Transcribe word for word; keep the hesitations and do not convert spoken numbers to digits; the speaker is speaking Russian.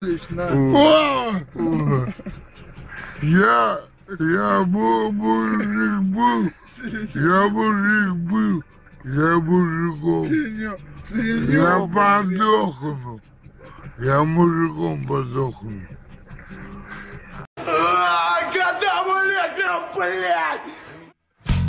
Я, я был мужик был, я мужик был, я мужиком. Я подохну, я мужиком подохну. Когда мы летим, блядь!